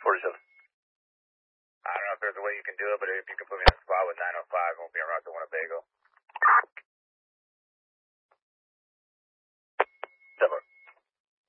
47. I don't know if there's a way you can do it, but if you can put me in a spot with 905, I won't be around to Winnebago.